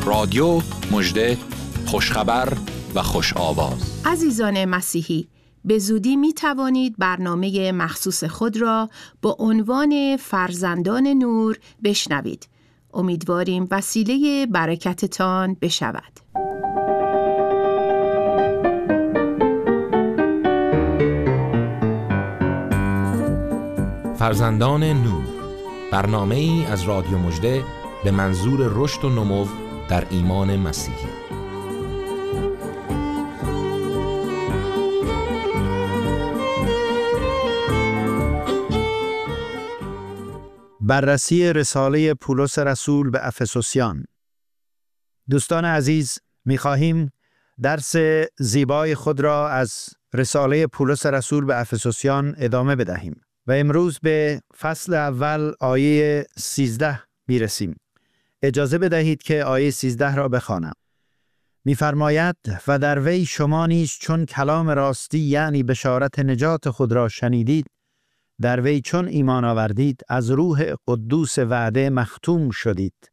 رادیو مژده، خوشخبر و خوش آواز. عزیزان مسیحی، به زودی می توانید برنامه مخصوص خود را با عنوان فرزندان نور بشنوید. امیدواریم وسیله برکتتان بشود. فرزندان نور، برنامه‌ای از رادیو مژده به منظور رشد و نمو در ایمان مسیحی. بررسی رساله پولس رسول به افسوسیان. دوستان عزیز، می‌خواهیم درس زیبای خود را از رساله پولس رسول به افسوسیان ادامه بدهیم و امروز به فصل اول آیه 13 میرسیم. اجازه بدهید که آیه 13 را بخوانم. می‌فرماید: و در وی شما نیز چون کلام راستی یعنی بشارت نجات خود را شنیدید، در وی چون ایمان آوردید، از روح قدوس وعده مختوم شدید.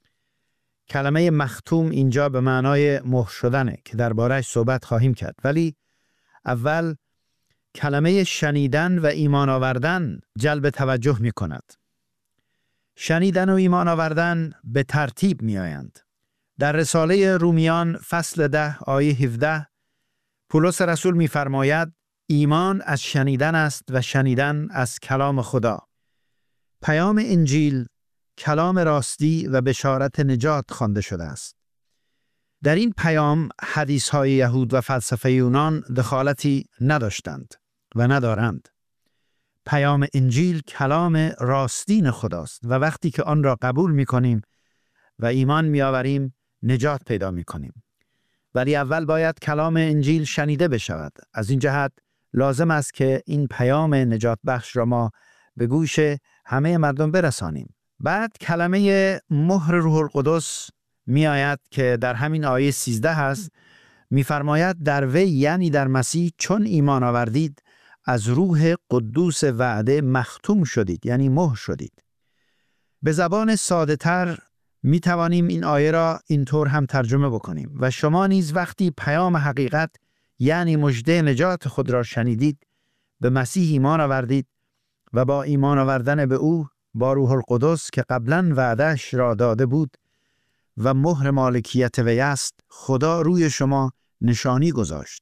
کلمه مختوم اینجا به معنای مهر شدنه که درباره‌اش صحبت خواهیم کرد، ولی اول کلمه شنیدن و ایمان آوردن جلب توجه می کند. شنیدن و ایمان آوردن به ترتیب می آیند. در رساله رومیان فصل 10 آیه 17 پولس رسول می فرماید: ایمان از شنیدن است و شنیدن از کلام خدا. پیام انجیل کلام راستی و بشارت نجات خوانده شده است. در این پیام حدیث‌های یهود و فلسفه یونان دخالتی نداشتند و ندارند. پیام انجیل کلام راستین خداست و وقتی که آن را قبول می‌کنیم و ایمان می‌آوریم نجات پیدا می‌کنیم. ولی اول باید کلام انجیل شنیده بشود. از این جهت لازم است که این پیام نجات بخش را ما به گوش همه مردم برسانیم. بعد کلمه مهر روح القدس می آید که در همین آیه 13 هست. می فرماید در وی یعنی در مسیح چون ایمان آوردید، از روح قدوس وعده مختوم شدید، یعنی مهر شدید. به زبان ساده تر می توانیم این آیه را اینطور هم ترجمه بکنیم: و شما نیز وقتی پیام حقیقت یعنی مژده نجات خود را شنیدید، به مسیح ایمان آوردید و با ایمان آوردن به او با روح القدس که قبلا وعده‌اش را داده بود و مهر مالکیت وی است، خدا روی شما نشانی گذاشت.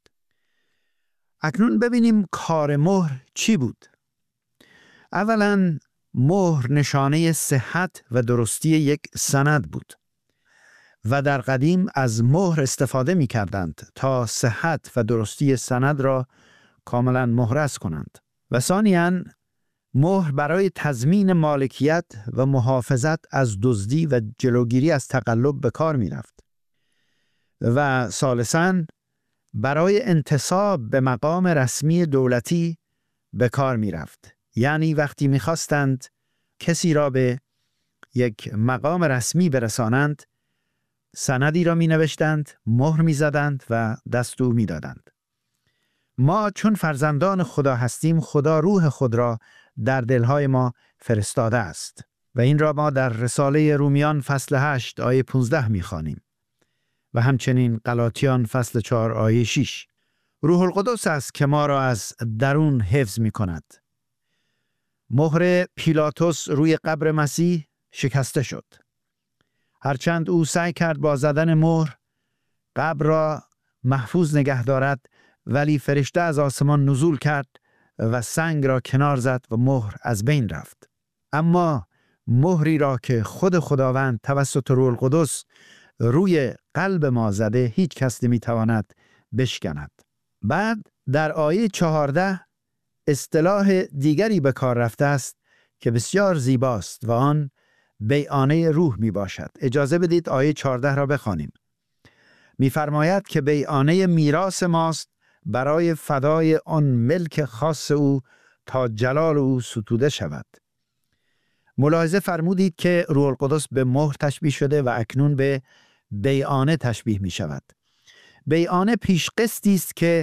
اکنون ببینیم کار مهر چی بود. اولا مهر نشانه صحت و درستی یک سند بود و در قدیم از مهر استفاده می کردند تا صحت و درستی سند را کاملا مهرس کنند. و ثانیاً مهر برای تضمین مالکیت و محافظت از دزدی و جلوگیری از تقلب به کار می رفت. و ثالثاً برای انتساب به مقام رسمی دولتی به کار می رفت. یعنی وقتی می خواستند کسی را به یک مقام رسمی برسانند، سندی را می نوشتند، مهر می زدند و دستور می دادند. ما چون فرزندان خدا هستیم، خدا روح خود را در دلهای ما فرستاده است و این را ما در رساله رومیان فصل 8 آیه 15 می خوانیم و همچنین غلاطیان فصل 4 آیه 6. روح القدس است که ما را از درون حفظ می کند. مهر پیلاطس روی قبر مسیح شکسته شد. هرچند او سعی کرد با زدن مهر قبر را محفوظ نگه دارد، ولی فرشته از آسمان نزول کرد و سنگ را کنار زد و مهر از بین رفت. اما مهری را که خود خداوند توسط روح القدس روی قلب ما زده، هیچ کس نمیتواند بشکند. بعد در آیه 14 اصطلاح دیگری به کار رفته است که بسیار زیباست و آن بیعانه روح می باشد. اجازه بدید آیه 14 را بخوانیم. می فرماید که بیعانه میراث ماست برای فدای آن ملک خاص او تا جلال او ستوده شود. ملاحظه فرمودید که روح القدس به مهر تشبیه شده و اکنون به بیعانه تشبیه می شود. بیعانه پیشقسطی است که